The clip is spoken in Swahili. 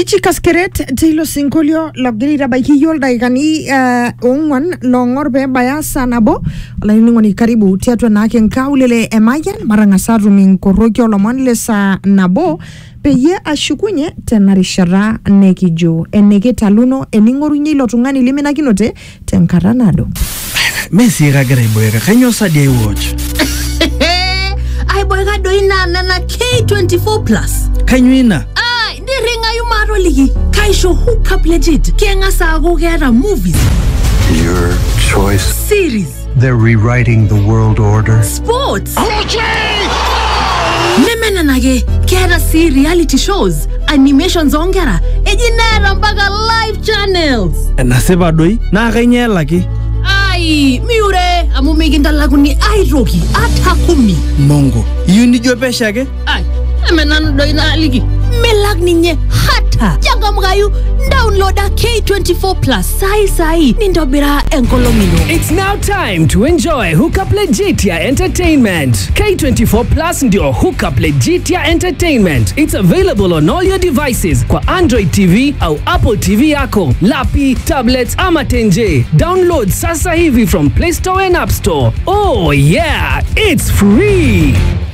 Richie Kaskeret Taylor Sinkolio Logirira Baikiyol Daigani Ongwan Longor Baya Sanabo Lainingoni Karibu Tiatwa Nake Nkaulele Emayan Marangasaru Minkorokyo Lomonle sa Nabo Peye ashukunye tenarishara nekijo enege taluno eningorunyi lotungani limena kinote tenkaranado Messi kagere boyeka kanyo sadie watch Ai boyeka doina na K24 plus kanywina Ndi ringa yumaro ligi kaisho hook up legit kenga sago gera movies Your choice. Series They're rewriting the world order. Sports Nemena nage kera si reality shows animations ongera ejinera mpaka live channels Naseba doi na kanyelaki Ai miure amumiginda laguni airoki atakumi Mongo yuni jopesha ke Ai emenanu doina ligi melag ninye hata jangamgayu downloada K24 plus sai nindobira enkolomino. It's now time to enjoy Hookup Legitia Entertainment. K24 Plus ndio Hookup Legitia Entertainment. It's available on all your devices kwa Android TV au Apple TV yako, lapi, tablets ama tenje. Download sasa hivi from Play Store and App Store. Oh yeah, it's free.